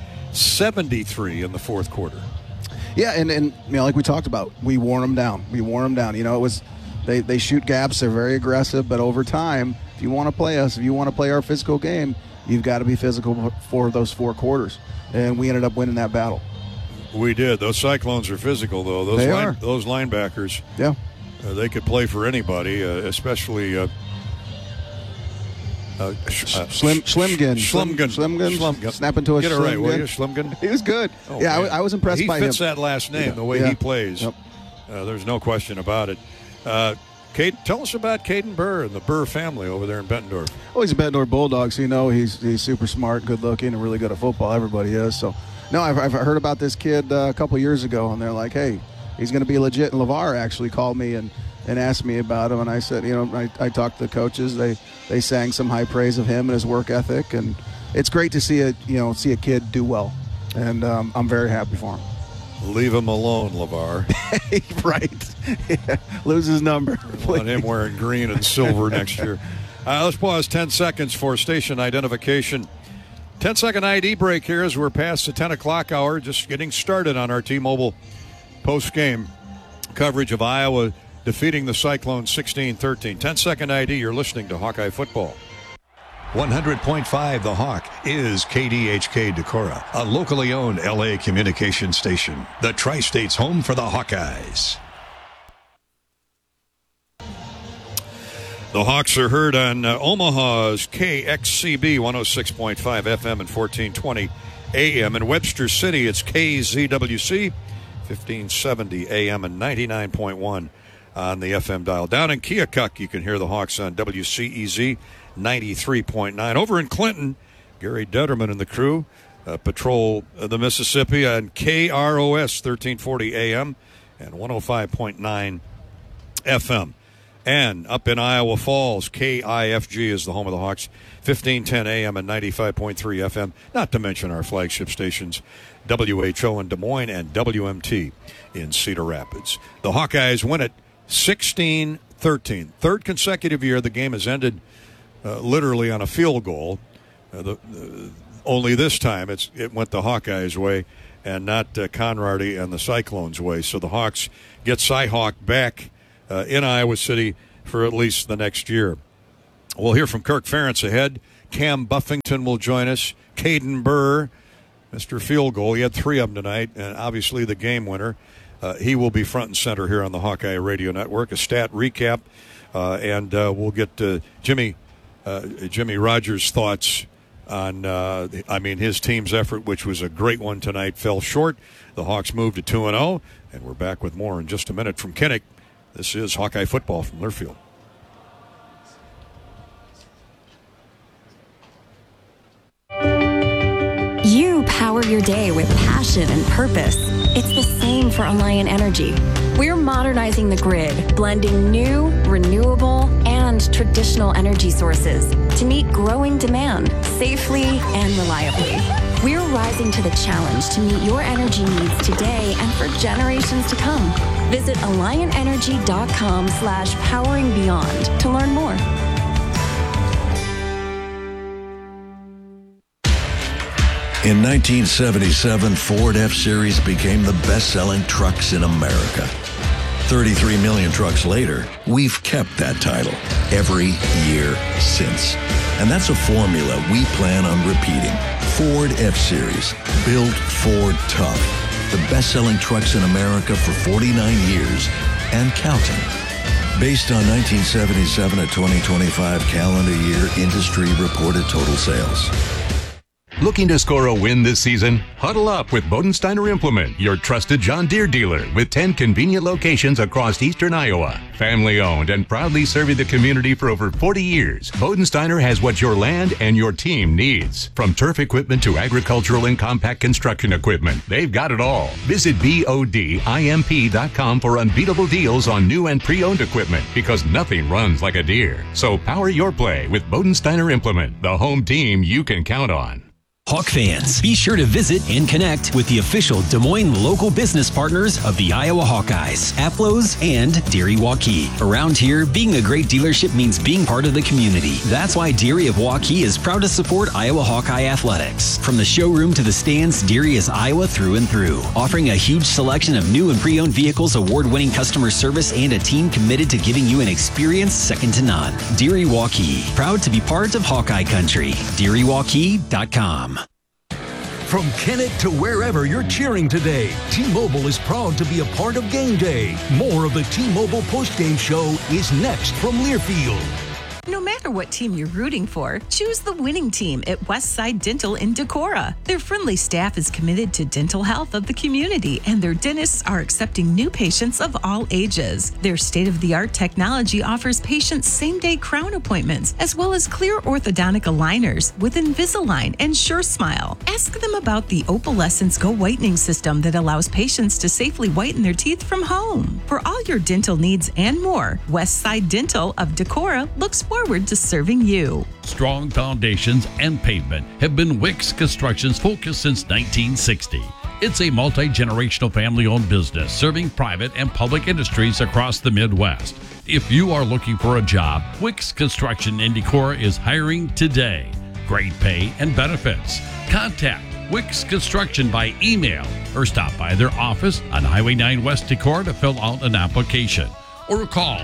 73 in the fourth quarter. Yeah, and like we talked about, we wore them down. It was they shoot gaps. They're very aggressive, but over time, if you want to play us, if you want to play our physical game, you've got to be physical for those 4 quarters. And we ended up winning that battle. We did. Those Cyclones are physical, though. Those linebackers. Yeah. They could play for anybody, especially Schlimgen. Snap into a Get it right, will you? Schlimgen. He was good. Oh, yeah, I was impressed by him. He fits that last name, the way he plays. Yep. There's no question about it. Tell us about Caden Burr and the Burr family over there in Bettendorf. Oh, he's a Bettendorf Bulldog, so he's super smart, good looking, and really good at football. Everybody is. So, no, I've heard about this kid a couple years ago, and they're like, hey, he's going to be legit. And LeVar actually called me and asked me about him, and I said, I talked to the coaches. They sang some high praise of him and his work ethic, and it's great to see a kid do well, and I'm very happy for him. Leave him alone, LeVar. Right. Yeah. Lose his number. Want him wearing green and silver next year. Let's pause 10 seconds for station identification. 10-second ID break here as we're past the 10 o'clock hour, just getting started on our T-Mobile post-game coverage of Iowa defeating the Cyclones 16-13. 10-second ID, you're listening to Hawkeye Football. 100.5 The Hawk is KDHK Decorah, a locally owned LA communication station. The Tri-State's home for the Hawkeyes. The Hawks are heard on Omaha's KXCB 106.5 FM and 1420 AM. In Webster City, it's KZWC 1570 AM and 99.1 on the FM dial. Down in Keokuk, you can hear the Hawks on WCEZ 93.9. Over in Clinton, Gary Detterman and the crew patrol the Mississippi on KROS 1340 AM and 105.9 FM. And up in Iowa Falls, KIFG is the home of the Hawks, 1510 AM and 95.3 FM, not to mention our flagship stations, WHO in Des Moines and WMT in Cedar Rapids. The Hawkeyes win it 16-13. Third consecutive year the game has ended literally on a field goal. The Only this time it went the Hawkeyes' way and not Conrady and the Cyclones' way. So the Hawks get Cy-Hawk back in Iowa City for at least the next year. We'll hear from Kirk Ferentz ahead. Cam Buffington will join us. Caden Burr, Mr. Field Goal. He had 3 of them tonight, and obviously the game winner. He will be front and center here on the Hawkeye Radio Network. A stat recap, and we'll get Jimmy Rogers' thoughts on, his team's effort, which was a great one tonight, fell short. The Hawks moved to 2-0, and we're back with more in just a minute from Kinnick. This is Hawkeye football from Learfield. You power your day with passion and purpose. It's the same for Alliant Energy. We're modernizing the grid, blending new, renewable, and traditional energy sources to meet growing demand safely and reliably. We're rising to the challenge to meet your energy needs today and for generations to come. Visit AlliantEnergy.com/poweringbeyond to learn more. In 1977, Ford F-Series became the best-selling trucks in America. 33 million trucks later, we've kept that title every year since. And that's a formula we plan on repeating. Ford F-Series, built Ford tough. The best-selling trucks in America for 49 years and counting. Based on 1977 to 2025 calendar year industry reported total sales. Looking to score a win this season? Huddle up with Bodensteiner Implement, your trusted John Deere dealer with 10 convenient locations across eastern Iowa. Family owned and proudly serving the community for over 40 years, Bodensteiner has what your land and your team needs. From turf equipment to agricultural and compact construction equipment, they've got it all. Visit BODIMP.com for unbeatable deals on new and pre-owned equipment because nothing runs like a Deere. So power your play with Bodensteiner Implement, the home team you can count on. Hawk fans, be sure to visit and connect with the official Des Moines local business partners of the Iowa Hawkeyes, Aplos, and Deary Waukee. Around here, being a great dealership means being part of the community. That's why Deary of Waukee is proud to support Iowa Hawkeye athletics. From the showroom to the stands, Deary is Iowa through and through, offering a huge selection of new and pre-owned vehicles, award-winning customer service, and a team committed to giving you an experience second to none. Deary Waukee, proud to be part of Hawkeye Country. DearyWaukee.com. From Kennett to wherever you're cheering today, T-Mobile is proud to be a part of Game Day. More of the T-Mobile postgame show is next from Learfield. No matter what team you're rooting for, choose the winning team at Westside Dental in Decorah. Their friendly staff is committed to dental health of the community, and their dentists are accepting new patients of all ages. Their state-of-the-art technology offers patients same-day crown appointments, as well as clear orthodontic aligners with Invisalign and SureSmile. Ask them about the Opalescence Go Whitening System that allows patients to safely whiten their teeth from home. For all your dental needs and more, Westside Dental of Decorah looks forward to serving you. Strong foundations and pavement have been Wicks Construction's focus since 1960. It's a multi-generational family-owned business serving private and public industries across the Midwest. If you are looking for a job, Wicks Construction in Decorah is hiring today. Great pay and benefits. Contact Wicks Construction by email or stop by their office on Highway 9 West Decorah to fill out an application. Or call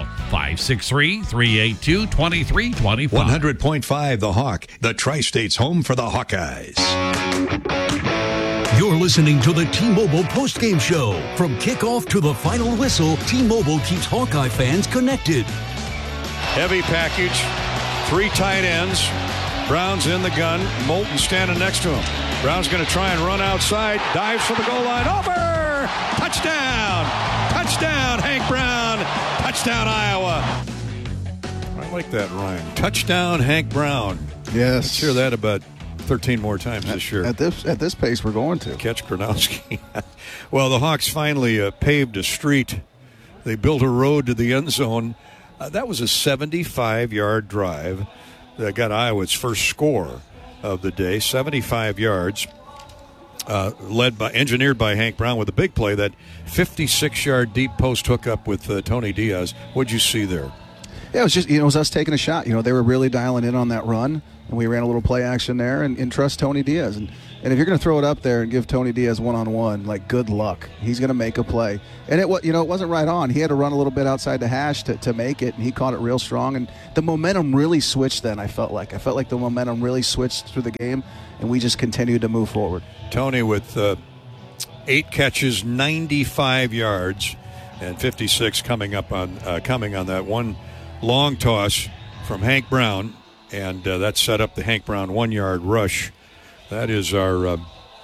563-382-2325. 100.5 The Hawk, the Tri-State's home for the Hawkeyes. You're listening to the T-Mobile postgame show. From kickoff to the final whistle, T-Mobile keeps Hawkeye fans connected. Heavy package, 3 tight ends. Brown's in the gun. Moulton standing next to him. Brown's going to try and run outside. Dives for the goal line. Over! Touchdown! Touchdown, Hank Brown! Touchdown, Iowa! I like that rhyme. Touchdown, Hank Brown. Yes. Let's hear that about 13 more times this year. At this pace, we're going to. Catch Kronowski. Well, the Hawks finally paved a street. They built a road to the end zone. That was a 75-yard drive that got Iowa its first score of the day, 75 yards. Engineered by Hank Brown with a big play, that 56-yard deep post hookup with Tony Diaz. What'd you see there? Yeah, it was us taking a shot. They were really dialing in on that run. and we ran a little play action there and trust Tony Diaz. And if you're going to throw it up there and give Tony Diaz one-on-one, like, good luck. He's going to make a play. And it wasn't right on. He had to run a little bit outside the hash to make it, and he caught it real strong. And the momentum really switched then, I felt like. The momentum really switched through the game, and we just continued to move forward. Tony with 8 catches, 95 yards, and 56 coming on that one long toss from Hank Brown, and that set up the Hank Brown 1-yard rush. That is our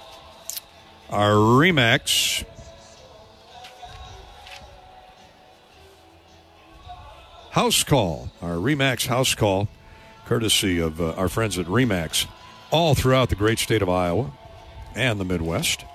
Remax house call. Our Remax house call, courtesy of our friends at Remax, all throughout the great state of Iowa and the Midwest.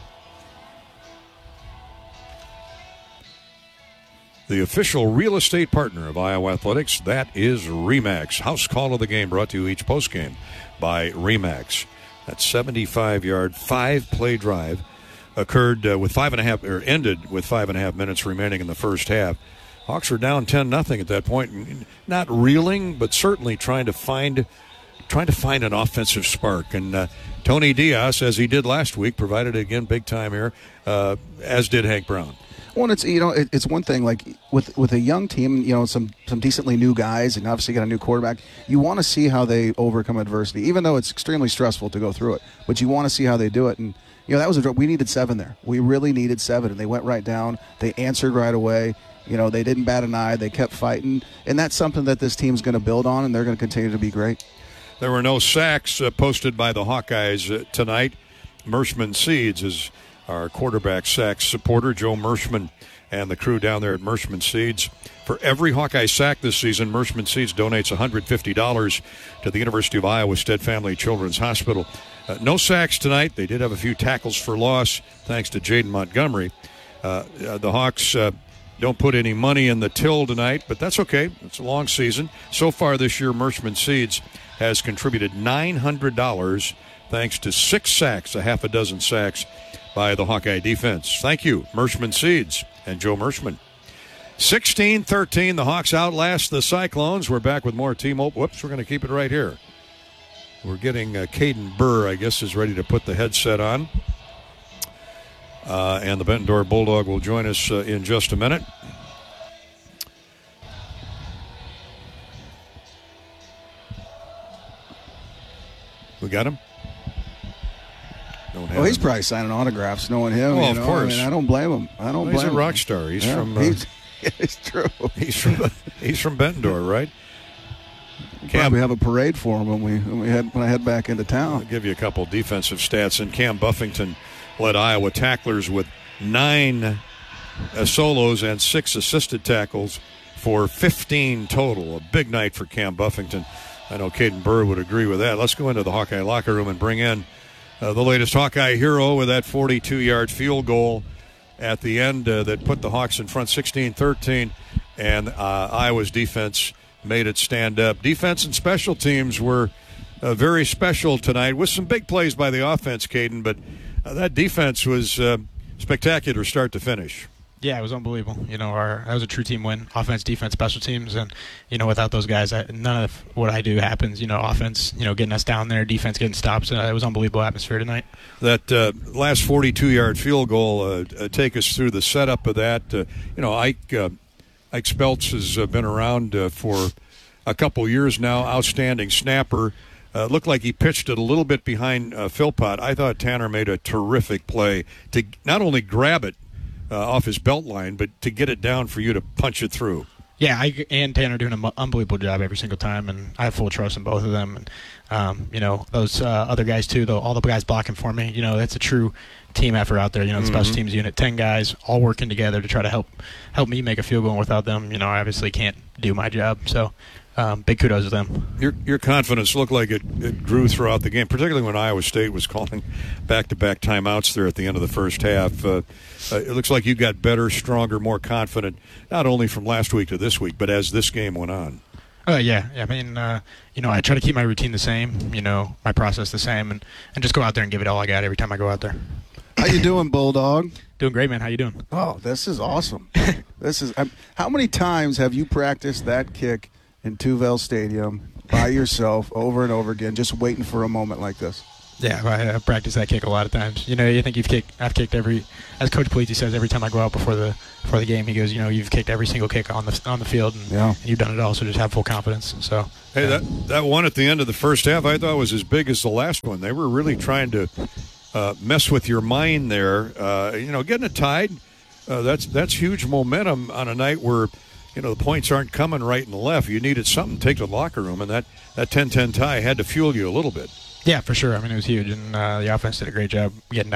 The official real estate partner of Iowa Athletics, that is Remax. House call of the game brought to you each postgame by Remax. That 75-yard, 5-play drive ended with 5.5 minutes remaining in the first half. Hawks were down 10-0 at that point, not reeling, but certainly trying to find an offensive spark. And Tony Diaz, as he did last week, provided it again big time here, as did Hank Brown. Well, it's one thing, like with a young team, some decently new guys, and obviously got a new quarterback. You want to see how they overcome adversity, even though it's extremely stressful to go through it. But you want to see how they do it, and that was we needed 7 there. We really needed 7, and they went right down. They answered right away. They didn't bat an eye. They kept fighting, and that's something that this team's going to build on, and they're going to continue to be great. There were no sacks posted by the Hawkeyes tonight. Mershman Seeds is our quarterback sack supporter, Joe Mershman, and the crew down there at Mershman Seeds. For every Hawkeye sack this season, Mershman Seeds donates $150 to the University of Iowa Stead Family Children's Hospital. No sacks tonight. They did have a few tackles for loss, thanks to Jaden Montgomery. The Hawks don't put any money in the till tonight, but that's okay. It's a long season. So far this year, Mershman Seeds has contributed $900 thanks to 6 sacks, a half a dozen sacks by the Hawkeye defense. Thank you, Mershman Seeds and Joe Mershman. 16-13, the Hawks outlast the Cyclones. We're back with more T-Mobile. Whoops, we're going to keep it right here. We're getting Caden Burr, I guess, is ready to put the headset on. And the Bettendorf Bulldog will join us in just a minute. We got him? He's probably signing autographs, knowing him. Well, of course. I don't blame him. He's a rock star. He's from. It's true. He's from Bettendorf, right? Probably have a parade for him when I head back into town. I'll give you a couple defensive stats. And Cam Buffington led Iowa tacklers with 9 solos and 6 assisted tackles for 15 total. A big night for Cam Buffington. I know Caden Burr would agree with that. Let's go into the Hawkeye locker room and bring in the latest Hawkeye hero with that 42-yard field goal at the end that put the Hawks in front 16-13, and Iowa's defense made it stand up. Defense and special teams were very special tonight with some big plays by the offense, Caden, but that defense was spectacular start to finish. Yeah, it was unbelievable. That was a true team win. Offense, defense, special teams, and without those guys, none of what I do happens. Offense, getting us down there, defense getting stops. It was unbelievable atmosphere tonight. That last 42-yard field goal, take us through the setup of that. Ike Speltz has been around for a couple years now. Outstanding snapper. Looked like he pitched it a little bit behind Philpott. I thought Tanner made a terrific play to not only grab it off his belt line, but to get it down for you to punch it through. Yeah, Ike and Tanner doing an unbelievable job every single time, and I have full trust in both of them. And those other guys too, all the guys blocking for me. That's a true team effort out there. The special teams unit, 10 guys all working together to try to help me make a field goal. Without them, I obviously can't do my job. So big kudos to them. Your confidence looked like it grew throughout the game, particularly when Iowa State was calling back-to-back timeouts there at the end of the first half. It looks like you got better, stronger, more confident, not only from last week to this week, but as this game went on. Yeah. I mean, I try to keep my routine the same, my process the same, and just go out there and give it all I got every time I go out there. How you doing, Bulldog? Doing great, man. How you doing? Oh, this is awesome. How many times have you practiced that kick in Tuvel Stadium by yourself over and over again, just waiting for a moment like this. Yeah, I practice that kick a lot of times. You know, you think I've kicked every, as Coach Polizzi says, every time I go out before the game, he goes, you know, you've kicked every single kick on the field, and you've done it all, so just have full confidence. So, hey, that one at the end of the first half, I thought was as big as the last one. They were really trying to mess with your mind there. You know, getting it tied, that's huge momentum on a night where, you know, the points aren't coming right and left. You needed something to take to the locker room, and that 10-10 tie had to fuel you a little bit. Yeah, for sure. I mean, it was huge, and the offense did a great job getting